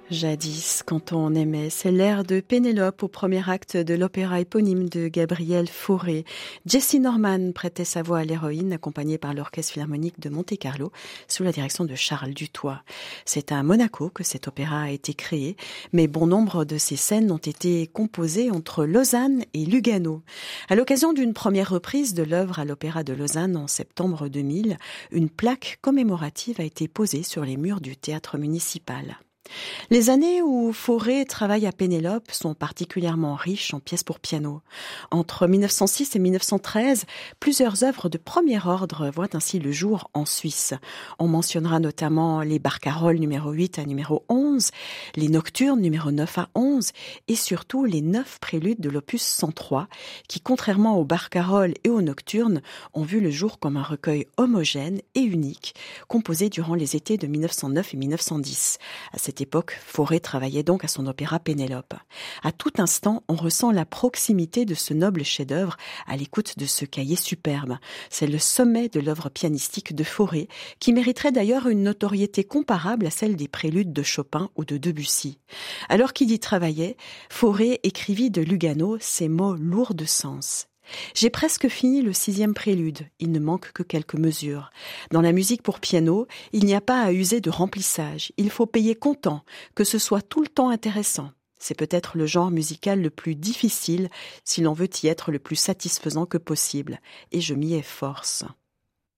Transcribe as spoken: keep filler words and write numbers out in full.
Jadis, quand on aimait, c'est l'air de Pénélope au premier acte de l'opéra éponyme de Gabriel Fauré. Jessie Norman prêtait sa voix à l'héroïne, accompagnée par l'Orchestre Philharmonique de Monte-Carlo, sous la direction de Charles Dutoit. C'est à Monaco que cet opéra a été créé, mais bon nombre de ses scènes ont été composées entre Lausanne et Lugano. À l'occasion d'une première reprise de l'œuvre à l'Opéra de Lausanne en septembre deux mille, une plaque commémorative a été posée sur les murs du théâtre municipal. Les années où Fauré travaille à Pénélope sont particulièrement riches en pièces pour piano. Entre mille neuf cent six et mille neuf cent treize, plusieurs œuvres de premier ordre voient ainsi le jour en Suisse. On mentionnera notamment les barcarolles numéro huit à numéro onze, les nocturnes numéro neuf à onze et surtout les neuf préludes de l'opus cent trois qui, contrairement aux barcarolles et aux nocturnes, ont vu le jour comme un recueil homogène et unique, composé durant les étés de mille neuf cent neuf et mille neuf cent dix. À cette époque, Fauré travaillait donc à son opéra Pénélope. À tout instant, on ressent la proximité de ce noble chef-d'œuvre à l'écoute de ce cahier superbe. C'est le sommet de l'œuvre pianistique de Fauré, qui mériterait d'ailleurs une notoriété comparable à celle des préludes de Chopin ou de Debussy. Alors qu'il y travaillait, Fauré écrivit de Lugano ces mots lourds de sens. J'ai presque fini le sixième prélude, il ne manque que quelques mesures. Dans la musique pour piano, il n'y a pas à user de remplissage, il faut payer comptant, que ce soit tout le temps intéressant. C'est peut-être le genre musical le plus difficile si l'on veut y être le plus satisfaisant que possible, et je m'y efforce.